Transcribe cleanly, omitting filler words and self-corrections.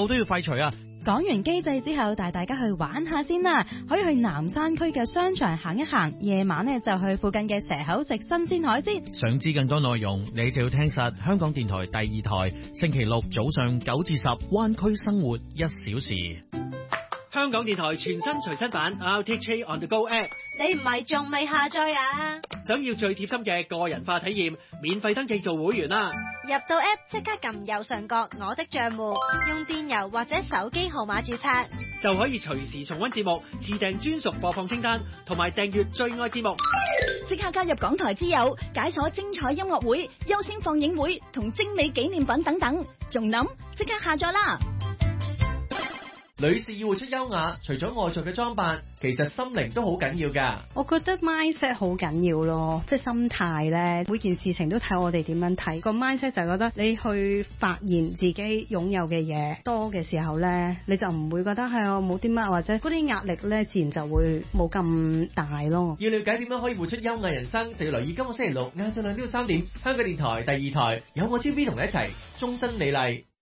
部都要廢除啊！ 講完機制之後，帶大家去玩下先啦，可以去南山區嘅商場行一行，夜晚呢就去附近嘅蛇口食新鮮海鮮。 想知更多內容，你就要聽實香港電台第2台，星期六早上9至10，灣區生活1小時。 香港電台全新隨身版 RTHK On The Go App， 你唔係仲未下載啊？ 想要最貼心嘅個人化體驗，免費登記做會員啦！ 入到 App 即刻撳右上角我的帳戶，用電郵或者手機號碼註冊， 就可以隨時重溫節目，自訂專屬播放清單，同埋訂閱最愛節目。 即刻加入港台之友，解鎖精彩音樂會、優先放映會同精美紀念品等等，仲諗即刻下載啦！ 女士要活出優雅，除咗外在嘅裝扮，其實心靈都好緊要㗎。 我覺得 mindset 好緊要咯，即係心態咧，每件事情都睇我哋點樣睇。個 mindset 就係覺得你去發現自己擁有嘅嘢多嘅時候咧，你就唔會覺得係我冇啲乜，或者嗰啲壓力咧，自然就會冇咁大咯。 要了解點樣可以活出優雅人生，就要留意今個星期六晏晝2點到3點，香港電台第2台有我 TV 同你一齊終身美麗。